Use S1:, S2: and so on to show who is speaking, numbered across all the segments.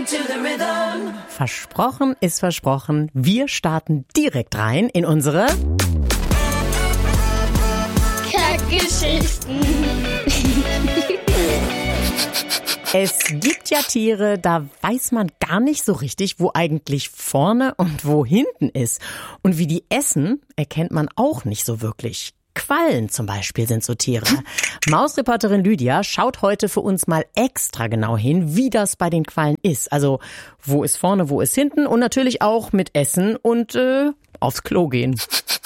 S1: Versprochen ist versprochen. Wir starten direkt rein in unsere
S2: Kackgeschichten.
S1: Es gibt ja Tiere, da weiß man gar nicht so richtig, wo eigentlich vorne und wo hinten ist. Und wie die essen, erkennt man auch nicht so wirklich. Quallen zum Beispiel sind so Tiere. Mausreporterin Lydia schaut heute für uns mal extra genau hin, wie das bei den Quallen ist. Also wo ist vorne, wo ist hinten und natürlich auch mit Essen und aufs Klo gehen.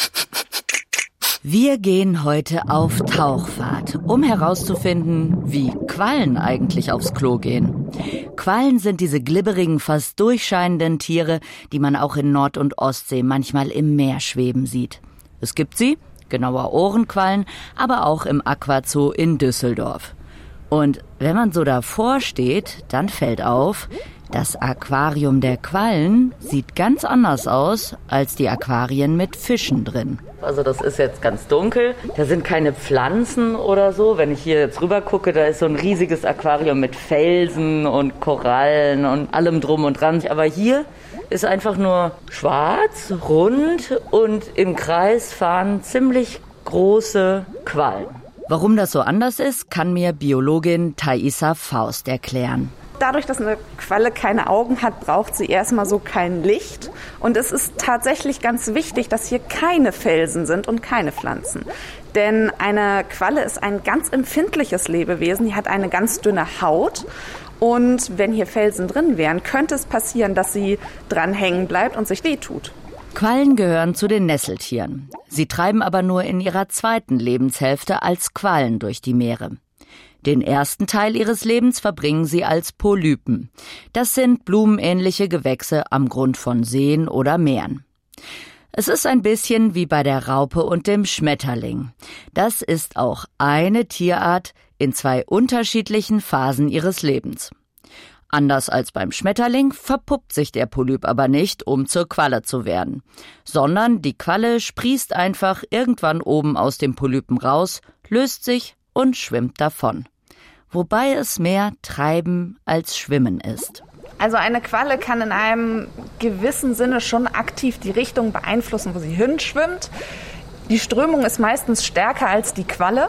S3: Wir gehen heute auf Tauchfahrt, um herauszufinden, wie Quallen eigentlich aufs Klo gehen. Quallen sind diese glibberigen, fast durchscheinenden Tiere, die man auch in Nord- und Ostsee manchmal im Meer schweben sieht. Es gibt sie, genauer Ohrenquallen, aber auch im Aquazoo in Düsseldorf. Und wenn man so davor steht, dann fällt auf, das Aquarium der Quallen sieht ganz anders aus als die Aquarien mit Fischen drin. Also das ist jetzt ganz dunkel, da sind keine Pflanzen oder so. Wenn ich hier jetzt rüber gucke, da ist so ein riesiges Aquarium mit Felsen und Korallen und allem drum und dran. Aber hier ist einfach nur schwarz, rund und im Kreis fahren ziemlich große Quallen. Warum das so anders ist, kann mir Biologin Thaisa Faust erklären.
S4: Dadurch, dass eine Qualle keine Augen hat, braucht sie erstmal so kein Licht. Und es ist tatsächlich ganz wichtig, dass hier keine Felsen sind und keine Pflanzen. Denn eine Qualle ist ein ganz empfindliches Lebewesen. Die hat eine ganz dünne Haut. Und wenn hier Felsen drin wären, könnte es passieren, dass sie dran hängen bleibt und sich wehtut.
S3: Quallen gehören zu den Nesseltieren. Sie treiben aber nur in ihrer zweiten Lebenshälfte als Quallen durch die Meere. Den ersten Teil ihres Lebens verbringen sie als Polypen. Das sind blumenähnliche Gewächse am Grund von Seen oder Meeren. Es ist ein bisschen wie bei der Raupe und dem Schmetterling. Das ist auch eine Tierart in zwei unterschiedlichen Phasen ihres Lebens. Anders als beim Schmetterling verpuppt sich der Polyp aber nicht, um zur Qualle zu werden, sondern die Qualle sprießt einfach irgendwann oben aus dem Polypen raus, löst sich und schwimmt davon. Wobei es mehr Treiben als Schwimmen ist.
S4: Also eine Qualle kann in einem gewissen Sinne schon aktiv die Richtung beeinflussen, wo sie hinschwimmt. Die Strömung ist meistens stärker als die Qualle,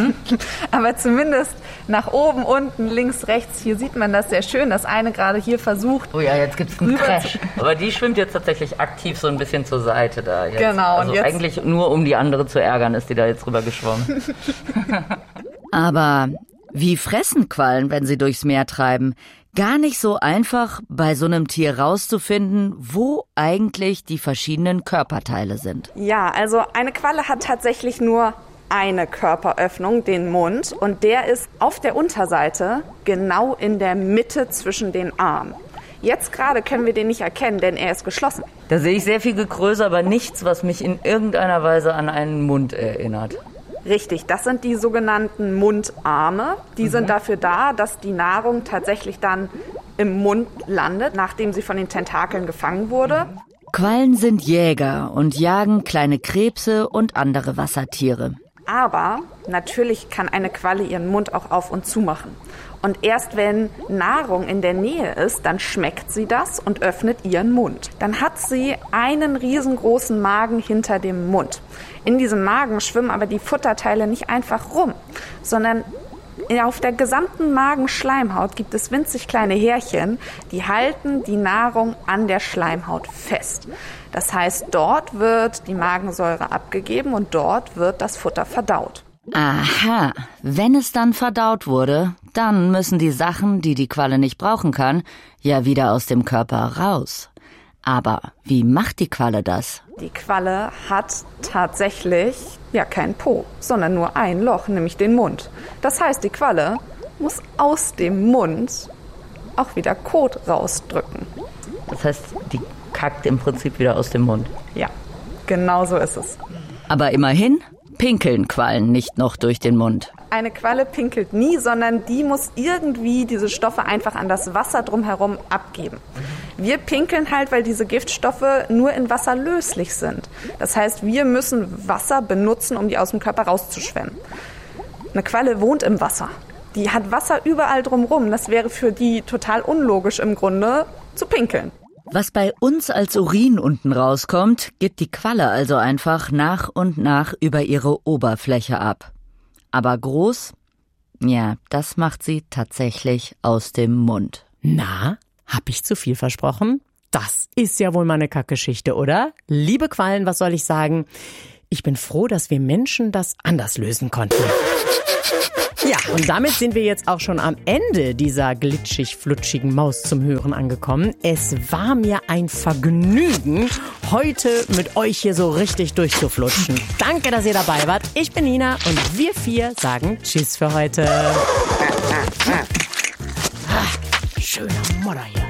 S4: aber zumindest nach oben, unten, links, rechts, hier sieht man das sehr schön, dass eine gerade hier versucht.
S3: Oh ja, jetzt gibt's einen Crash. Aber die schwimmt jetzt tatsächlich aktiv so ein bisschen zur Seite da. Jetzt.
S4: Genau.
S3: Also
S4: und jetzt
S3: eigentlich nur, um die andere zu ärgern, ist die da jetzt rüber geschwommen. Aber wie fressen Quallen, wenn sie durchs Meer treiben? Gar nicht so einfach, bei so einem Tier rauszufinden, wo eigentlich die verschiedenen Körperteile sind.
S4: Ja, also eine Qualle hat tatsächlich nur eine Körperöffnung, den Mund. Und der ist auf der Unterseite genau in der Mitte zwischen den Armen. Jetzt gerade können wir den nicht erkennen, denn er ist geschlossen.
S3: Da sehe ich sehr viel Gekröse, aber nichts, was mich in irgendeiner Weise an einen Mund erinnert.
S4: Richtig, das sind die sogenannten Mundarme. Die sind dafür da, dass die Nahrung tatsächlich dann im Mund landet, nachdem sie von den Tentakeln gefangen wurde.
S3: Quallen sind Jäger und jagen kleine Krebse und andere Wassertiere.
S4: Aber natürlich kann eine Qualle ihren Mund auch auf und zu machen. Und erst wenn Nahrung in der Nähe ist, dann schmeckt sie das und öffnet ihren Mund. Dann hat sie einen riesengroßen Magen hinter dem Mund. In diesem Magen schwimmen aber die Futterteile nicht einfach rum, sondern auf der gesamten Magenschleimhaut gibt es winzig kleine Härchen, die halten die Nahrung an der Schleimhaut fest. Das heißt, dort wird die Magensäure abgegeben und dort wird das Futter verdaut.
S3: Aha, wenn es dann verdaut wurde, dann müssen die Sachen, die die Qualle nicht brauchen kann, ja wieder aus dem Körper raus. Aber wie macht die Qualle das?
S4: Die Qualle hat tatsächlich kein Po, sondern nur ein Loch, nämlich den Mund. Das heißt, die Qualle muss aus dem Mund auch wieder Kot rausdrücken.
S3: Das heißt, die kackt im Prinzip wieder aus dem Mund.
S4: Ja, genau so ist es.
S3: Aber immerhin pinkeln Quallen nicht noch durch den Mund.
S4: Eine Qualle pinkelt nie, sondern die muss irgendwie diese Stoffe einfach an das Wasser drumherum abgeben. Wir pinkeln halt, weil diese Giftstoffe nur in Wasser löslich sind. Das heißt, wir müssen Wasser benutzen, um die aus dem Körper rauszuschwemmen. Eine Qualle wohnt im Wasser. Die hat Wasser überall drumrum. Das wäre für die total unlogisch im Grunde zu pinkeln.
S3: Was bei uns als Urin unten rauskommt, gibt die Qualle also einfach nach und nach über ihre Oberfläche ab. Aber groß? Ja, das macht sie tatsächlich aus dem Mund.
S1: Na, hab ich zu viel versprochen? Das ist ja wohl mal eine Kackgeschichte, oder? Liebe Quallen, was soll ich sagen? Ich bin froh, dass wir Menschen das anders lösen konnten. Ja, und damit sind wir jetzt auch schon am Ende dieser glitschig-flutschigen Maus zum Hören angekommen. Es war mir ein Vergnügen, heute mit euch hier so richtig durchzuflutschen. Danke, dass ihr dabei wart. Ich bin Nina und wir 4 sagen Tschüss für heute. Schöner Modder hier.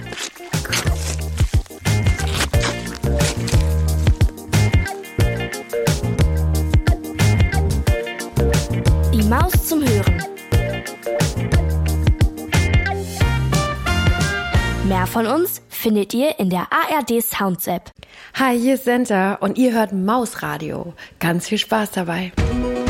S2: Die Maus zum Hören. Mehr von uns findet ihr in der ARD Sounds App.
S5: Hi, hier ist Senta und ihr hört Mausradio. Ganz viel Spaß dabei.